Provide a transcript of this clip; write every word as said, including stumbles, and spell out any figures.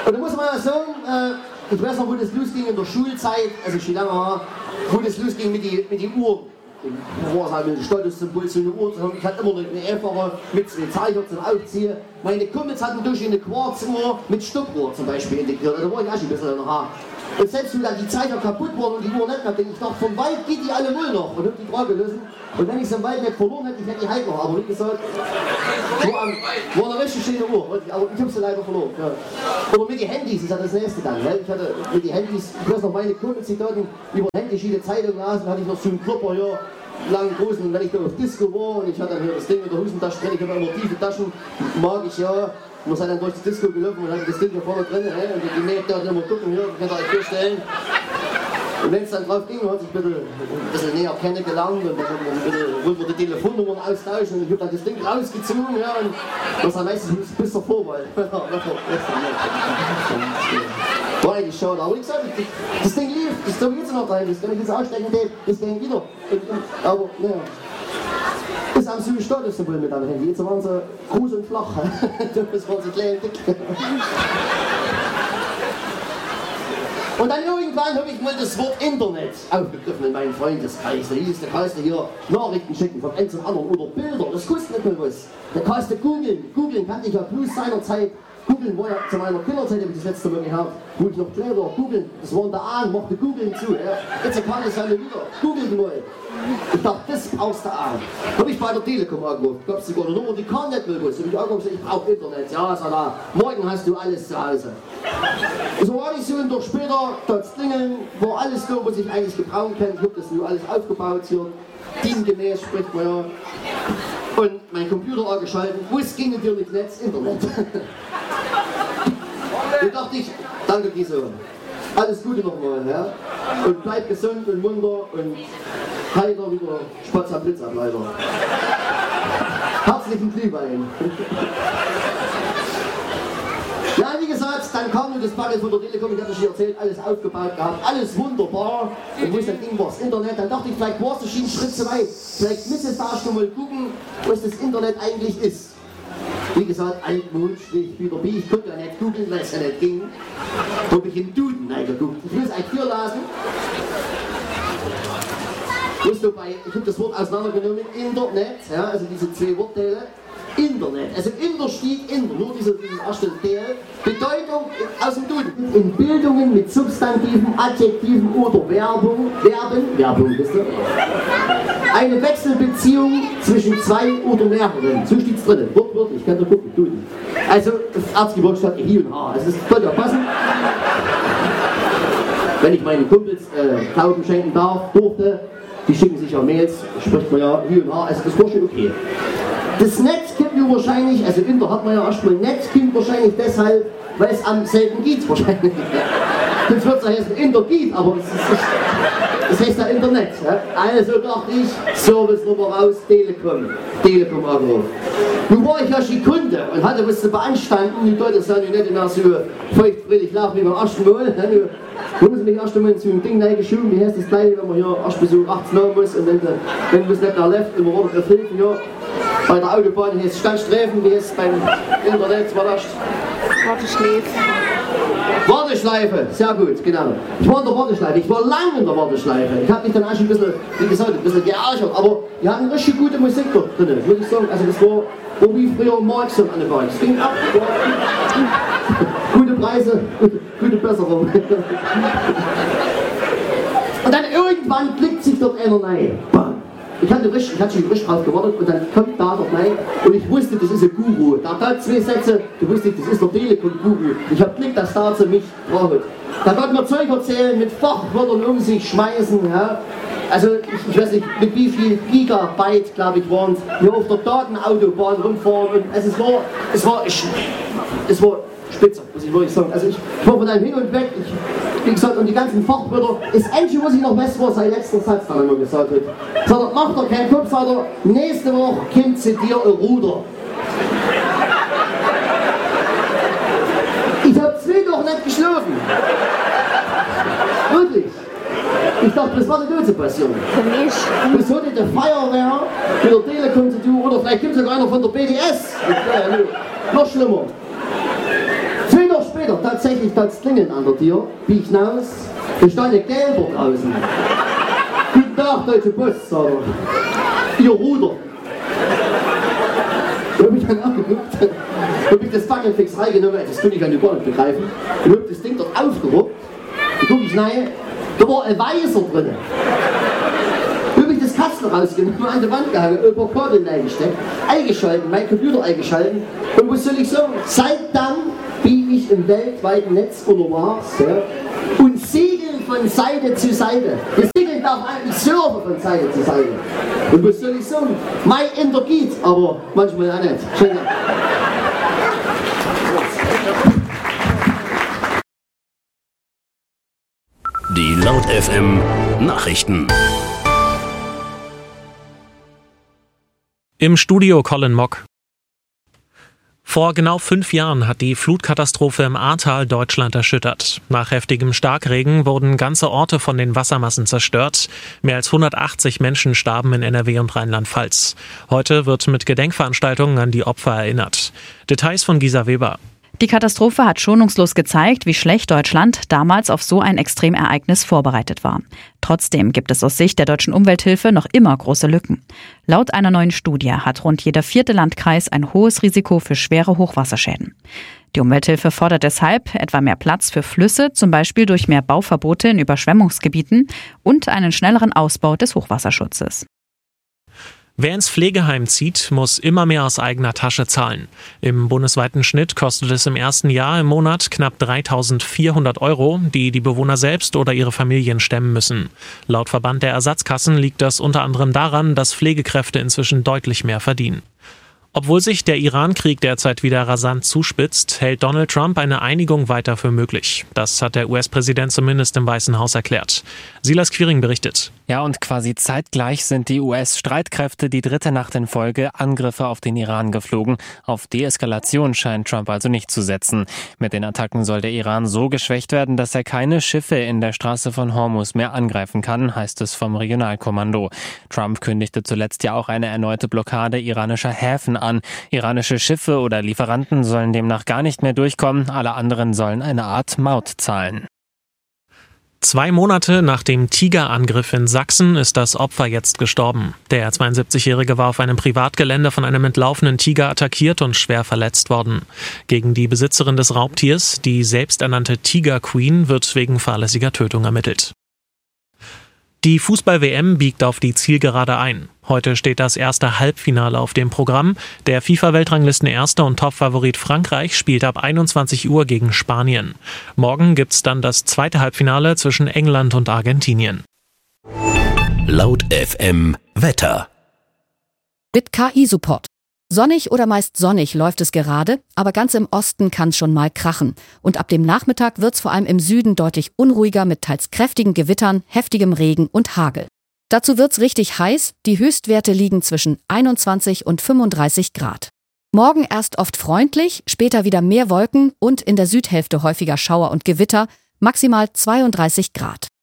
Und da muss man ja sagen, äh, ich weiß noch, wo das losging in der Schulzeit, also schon lange her, wo das losging mit den mit die Uhren. Wo war es halt ein Statussymbol zu einer Uhr zu haben. Ich hatte immer eine einfache mit zwei Zeiger zum Aufziehen. Meine Kumpels hatten durch eine Quarzuhr mit Stoppuhr zum Beispiel integriert. Da war ich auch schon ein bisschen in der Haar. Und selbst wenn dann die Zeiger kaputt waren und die Uhr nicht mehr, denke ich, dachte, vom Wald geht die alle null noch. Und hab die Frage gelöst. Und wenn ich es im Wald nicht verloren hätte, ich hätte die halt noch. Aber wie gesagt, war, an, war eine richtig schöne Uhr. Aber ich habe sie leider verloren. Ja. Oder mit den Handys ist ja das nächste dann. Ne? Ich hatte mit den Handys, ich weiß noch meine Kumpels, die dort über Handys jede Zeitung lasen, hatte ich noch so einen Klopper hier. Langen großen, und wenn ich da auf Disco war und ich hatte dann hier das Ding in der Hosentasche drin, ich habe immer tiefe Taschen, mag ich ja. Man ist halt dann durch die Disco gelaufen und hat das Ding hier vorne drin, äh, und die Mädchen da immer gucken, hier, könnt ihr euch vorstellen. Und wenn es dann drauf ging, hat sich ein bisschen, ein bisschen näher kennengelernt und dann wollten wir die Telefonnummern austauschen und ich habe dann das Ding rausgezogen, ja, und das war meistens bis zur Vorwahl. War eigentlich schade, aber wie gesagt, das Ding lief, das darf ich jetzt noch rein, das kann ich jetzt ausstecken, das ging wieder. Und, und, aber, naja. Das haben sie Statussymbol mit am Handy, jetzt waren sie groß und flach. Das waren sie klein und dick. Und dann irgendwann habe ich mal das Wort Internet aufgegriffen in meinen Freundeskreis. Da hieß der kannst du hier Nachrichten schicken von einem zum anderen oder Bilder, das kostet nicht mehr was. Da kannst du googeln, googeln kannte ich ja plus seinerzeit. Googeln war ja zu meiner Kinderzeit, habe ich das letzte Mal gehabt, wo ich noch klein war. Googeln, das waren der Ahn, machte Googeln zu. Ja. Jetzt kann es alle wieder. Googeln mal. Ich dachte, das brauchst du Ahn. Habe ich bei der Telekom angerufen. Gab es sogar eine Nummer, die kann nicht mehr was. Habe ich angerufen, ich brauche Internet. Ja, sag da, morgen hast du alles zu Hause. So war ich so ein Tag später, das Klingeln war alles da, was ich eigentlich gebrauchen kann. Ich habe das nur alles aufgebaut hier. Diengemäß spricht man ja. Und mein Computer angeschaltet, wo es ging natürlich Netz, Internet. Da dachte ich, danke Gisela, alles Gute nochmal, ja? Und bleib gesund und munter und heiter wieder Spatz am Blitzableiter. Herzlichen Glühwein. Ja, wie gesagt, dann kam nur das Paket von der Telekom, ich hatte schon erzählt, alles aufgebaut gehabt, alles wunderbar. Und wo es dann ging, war das Internet, dann dachte ich, vielleicht war es schon einen Schritt zu weit. Vielleicht müsstest du da schon mal gucken, was das Internet eigentlich ist. Wie gesagt, altmodisch, wieder B, ich konnte ja nicht googeln, weil es ja nicht ging. Habe ich im Duden reingeguckt. Ich muss euch hier lassen. Bei, ich habe das Wort auseinandergenommen, Internet, ja, also diese zwei Wortteile. Internet, also Inter steht Inter, nur diese, dieses erste Teil. Bedeutung aus dem Duden. In Bildungen mit Substantiven, Adjektiven oder Werbung, Verben, Werbung, wisst ihr? Eine Wechselbeziehung zwischen zwei oder mehreren. So steht es drin. Wortwörtlich, ich kann da gucken, Duden. Also, Erzgebirge statt Hi und H. Also, das könnte ja passen. Wenn ich meinen Kumpels äh, Tauben schenken darf, durfte, die schicken sich ja Mails, spricht man ja Hi und H, also das war schon okay. Das Netz kommt ja wahrscheinlich, also Inter hat man ja erstmal Netz, kommt wahrscheinlich deshalb, weil es am selben geht wahrscheinlich. Das wird ja heißen Inter geht, aber es ist, das heißt ja Internet. Ja? Also dachte ich, Service-Nummer raus, Telekom, Telekom angerufen. Nun war ich ja schon Kunde und hatte was zu beanstanden, die Leute sind ja nicht mehr so feuchtfröhlich lachen wie beim ersten Mal. Man muss mich erst einmal zu einem Ding reingeschoben, wie heißt das gleich, wenn man hier erst bis um achtzehn Uhr muss und wenn, wenn man es nicht mehr läuft, immer runter auf Hilfe hier. Bei der Autobahn heißt es Standstreifen, wie heißt es beim Internet, war das? Warteschleife. Warteschleife, sehr gut, genau. Ich war in der Warteschleife, ich war lange in der Warteschleife. Ich habe mich dann auch schon ein bisschen, wie gesagt, ein bisschen geärgert, aber die hatten richtig gute Musik dort drin, muss ich sagen. Also das war, war wie früher Marx und alle Bahn. Es ging ab, gute Preise, gute Besserung. Und dann irgendwann blickt sich dort einer rein. Bam. Ich hatte, richtig, ich hatte schon richtig drauf gewartet und dann kommt da dort rein und ich wusste, das ist ein Guru. Da hat zwei Sätze, du wusstest, das ist der Telekom-Guru. Ich hab Glück, dass da zu mich braucht. Da konnte man Zeug erzählen, mit Fachwörtern um sich schmeißen. Ja. Also ich, ich weiß nicht, mit wie viel Gigabyte, glaube ich, waren es, hier auf der Datenautobahn rumfahren. Und also es war, es war, ich, es war spitze, muss ich wirklich sagen. Also ich, ich war von einem hin und weg. Ich, Wie gesagt, und die ganzen Fachwörter, das Einzige, was ich noch weiß, war sein letzter Satz, dann immer gesagt hat. Sagt er, macht doch keinen Kopf, sagt er, nächste Woche kommt zu dir ein Ruder. Ich hab zwei Wochen nicht geschlafen. Wirklich. Ich dachte, das war nicht so passieren. Für mich. Das hatte die Feuerwehr mit der Telekom zu tun, oder vielleicht gibt es sogar einer von der B D S. Ja, nee. Noch schlimmer. Zwei Tage später, tatsächlich das Klingeln an der Tür, bieg hinaus, da stand ein Gelber draußen. Guten Tag, Deutsche Post, sagt er. Ihr Ruder. Da hab ich dann angeguckt, da hab ich das Fackel fix reingenommen, das konnte ich an die gar nicht begreifen, und hab das Ding dort aufgeruppt, da guck ich rein, da war ein Weißer drin. Da hab ich das Kastel rausgenommen, an die Wand gehangen, über Kabel eingesteckt, eingeschalten, mein Computer eingeschalten, und was soll ich sagen, seit dann bin ich im weltweiten Netz unterwegs, ja, und segel von Seite zu Seite. Das Segeln darf eigentlich surfen von Seite zu Seite. Und was soll ich sagen? Mein Ender geht, aber manchmal auch nicht. Schön. Die Laut F M Nachrichten. Im Studio Colin Mock. Vor genau fünf Jahren hat die Flutkatastrophe im Ahrtal Deutschland erschüttert. Nach heftigem Starkregen wurden ganze Orte von den Wassermassen zerstört. Mehr als hundertachtzig Menschen starben in N R W und Rheinland-Pfalz. Heute wird mit Gedenkveranstaltungen an die Opfer erinnert. Details von Gisa Weber. Die Katastrophe hat schonungslos gezeigt, wie schlecht Deutschland damals auf so ein Extremereignis vorbereitet war. Trotzdem gibt es aus Sicht der deutschen Umwelthilfe noch immer große Lücken. Laut einer neuen Studie hat rund jeder vierte Landkreis ein hohes Risiko für schwere Hochwasserschäden. Die Umwelthilfe fordert deshalb etwa mehr Platz für Flüsse, zum Beispiel durch mehr Bauverbote in Überschwemmungsgebieten und einen schnelleren Ausbau des Hochwasserschutzes. Wer ins Pflegeheim zieht, muss immer mehr aus eigener Tasche zahlen. Im bundesweiten Schnitt kostet es im ersten Jahr im Monat knapp dreitausendvierhundert Euro, die die Bewohner selbst oder ihre Familien stemmen müssen. Laut Verband der Ersatzkassen liegt das unter anderem daran, dass Pflegekräfte inzwischen deutlich mehr verdienen. Obwohl sich der Iran-Krieg derzeit wieder rasant zuspitzt, hält Donald Trump eine Einigung weiter für möglich. Das hat der U S-Präsident zumindest im Weißen Haus erklärt. Silas Quiring berichtet. Ja, und quasi zeitgleich sind die U S-Streitkräfte die dritte Nacht in Folge Angriffe auf den Iran geflogen. Auf Deeskalation scheint Trump also nicht zu setzen. Mit den Attacken soll der Iran so geschwächt werden, dass er keine Schiffe in der Straße von Hormuz mehr angreifen kann, heißt es vom Regionalkommando. Trump kündigte zuletzt ja auch eine erneute Blockade iranischer Häfen an. Iranische Schiffe oder Lieferanten sollen demnach gar nicht mehr durchkommen. Alle anderen sollen eine Art Maut zahlen. Zwei Monate nach dem Tigerangriff in Sachsen ist das Opfer jetzt gestorben. Der zweiundsiebzigjährige war auf einem Privatgelände von einem entlaufenen Tiger attackiert und schwer verletzt worden. Gegen die Besitzerin des Raubtiers, die selbsternannte Tiger Queen, wird wegen fahrlässiger Tötung ermittelt. Die Fußball-W M biegt auf die Zielgerade ein. Heute steht das erste Halbfinale auf dem Programm. Der FIFA-Weltranglisten-Erster und Topfavorit Frankreich spielt ab einundzwanzig Uhr gegen Spanien. Morgen gibt's dann das zweite Halbfinale zwischen England und Argentinien. Laut F M Wetter. Mit K I-Support. Sonnig oder meist sonnig läuft es gerade, aber ganz im Osten kann es schon mal krachen. Und ab dem Nachmittag wird es vor allem im Süden deutlich unruhiger mit teils kräftigen Gewittern, heftigem Regen und Hagel. Dazu wird's richtig heiß, die Höchstwerte liegen zwischen einundzwanzig und fünfunddreißig Grad. Morgen erst oft freundlich, später wieder mehr Wolken und in der Südhälfte häufiger Schauer und Gewitter, maximal zweiunddreißig Grad.